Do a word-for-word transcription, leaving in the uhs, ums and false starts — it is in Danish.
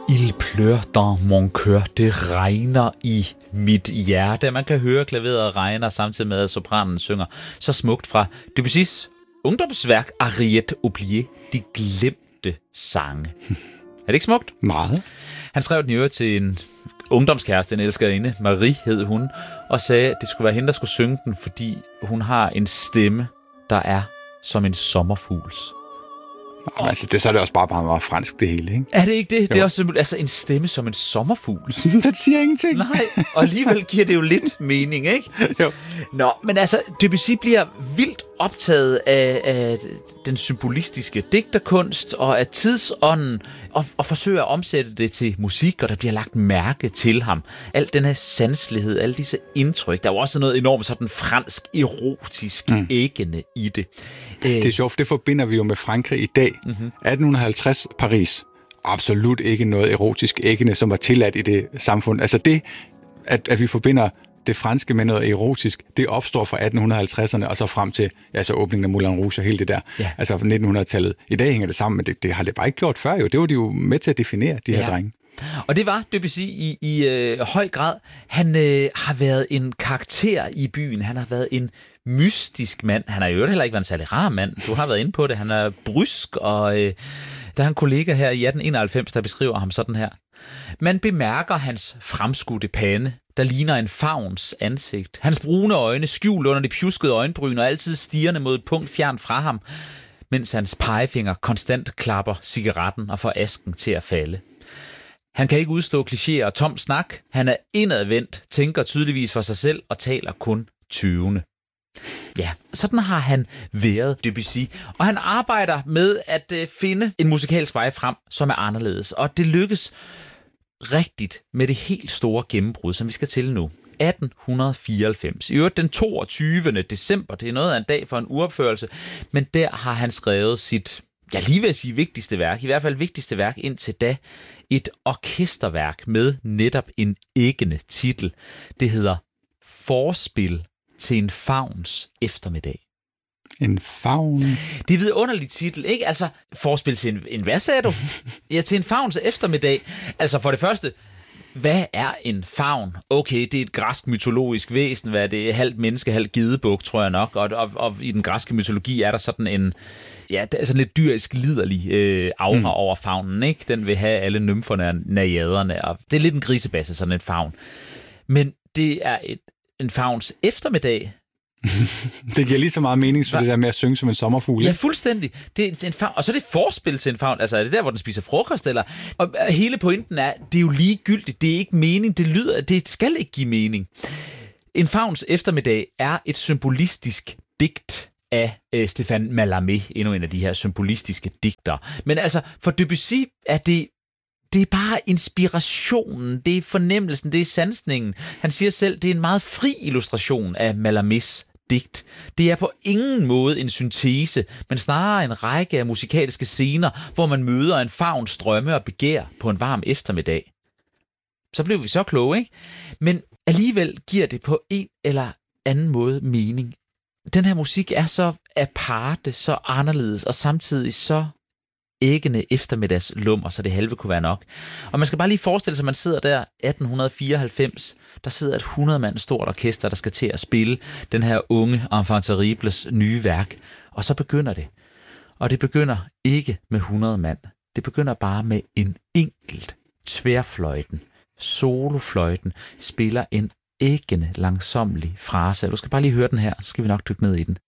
Il pleure dans mon cœur. Det regner i mit hjerte. Man kan høre klaveret regner, samtidig med at sopranen synger så smukt fra Debussys ungdomsværk Ariette Oubliée, De glemte sange. Er det ikke smukt? Meget. Han skrev den i øvrigt til en ungdomskæreste, en elskerinde, Marie hed hun, og sagde, at det skulle være hende, der skulle synge den, fordi hun har en stemme, der er som en sommerfugls. Og altså, det, så er det også bare meget, meget fransk, det hele, ikke? Er det ikke det? Jo. Det er også simpelthen, altså en stemme som en sommerfugl. Den siger ingenting. Nej, og alligevel giver det jo lidt mening, ikke? Jo. Nå, men altså, Debussy bliver vildt optaget af, af den symbolistiske digterkunst og af tidsånden, og, og forsøger at omsætte det til musik, og der bliver lagt mærke til ham. Al den her sanselighed, alle disse indtryk. Der er jo også noget enormt sådan fransk, erotisk mm. æggende i det. Det er sjovt, det forbinder vi jo med Frankrig i dag. Mm-hmm. atten halvtreds Paris. Absolut ikke noget erotisk æggende, som var tilladt i det samfund. Altså det, at, at vi forbinder det franske med noget erotisk, det opstår fra atten halvtredserne og så frem til ja, så åbningen af Moulin Rouge og hele det der. Ja. Altså fra nitten hundrede-tallet. I dag hænger det sammen, men det, det har det bare ikke gjort før jo. Det var de jo med til at definere, de her ja. drenge. Og det var Debussy i, i øh, høj grad. Han øh, har været en karakter i byen. Han har været en mystisk mand. Han har jo heller ikke været en særlig rar mand. Du har været inde på det. Han er brysk, og øh, der er en kollega her i atten enoghalvfems, der beskriver ham sådan her. Man bemærker hans fremskudte pande, der ligner en favns ansigt. Hans brune øjne skjult under de pjuskede øjenbryn og altid stirrende mod et punkt fjern fra ham, mens hans pegefinger konstant klapper cigaretten og får asken til at falde. Han kan ikke udstå klichéer og tom snak. Han er indadvendt, tænker tydeligvis for sig selv og taler kun tyvende. Ja, sådan har han været, Debussy. Og han arbejder med at øh, finde en musikalsk vej frem, som er anderledes. Og det lykkes rigtigt med det helt store gennembrud, som vi skal til nu. atten fireoghalvfems. I øvrigt den toogtyvende december. Det er noget af en dag for en uropførelse. Men der har han skrevet sit, jeg lige vil sige vigtigste værk, i hvert fald vigtigste værk indtil da, et orkesterværk med netop en æggende titel. Det hedder Forspil til en favns eftermiddag. En favn? Det er vidunderlig titel, ikke? Altså, forspil til en, en hvad sagde du? Ja, til en favns eftermiddag. Altså, for det første, hvad er en favn? Okay, det er et græsk mytologisk væsen, hvad er det? Halvt menneske, halvt gedebuk, tror jeg nok. Og, og, og i den græske mytologi er der sådan en, ja, det er sådan lidt dyrisk liderlig øh, aura mm. over favnen, ikke? Den vil have alle nymferne og najaderne, og det er lidt en grisebasse, sådan en favn. Men det er et, en favns eftermiddag. Det giver lige så meget mening som det der med at synge som en sommerfugl. Ja, fuldstændig. Det er en favn. Og så er det forspil til en favn. Altså, er det der, hvor den spiser frokost? Eller? Og hele pointen er, det er jo ligegyldigt. Det er ikke mening. Det lyder, det skal ikke give mening. En favns eftermiddag er et symbolistisk digt af øh, Stéphane Mallarmé, endnu en af de her symbolistiske digtere. Men altså, for Debussy er det Det er bare inspirationen, det er fornemmelsen, det er sansningen. Han siger selv, det er en meget fri illustration af Mallarmés digt. Det er på ingen måde en syntese, men snarere en række af musikalske scener, hvor man møder en favns drømme og begær på en varm eftermiddag. Så blev vi så kloge, ikke? Men alligevel giver det på en eller anden måde mening. Den her musik er så aparte, så anderledes og samtidig så æggende eftermiddagslummer, så det halve kunne være nok. Og man skal bare lige forestille sig, at man sidder der atten fireoghalvfems, der sidder et hundrede mand stort orkester, der skal til at spille den her unge enfant terribles nye værk. Og så begynder det. Og det begynder ikke med hundrede mand. Det begynder bare med en enkelt tværfløjten. Solofløjten spiller en æggende langsomlig frase. Du skal bare lige høre den her, så skal vi nok dykke ned i den.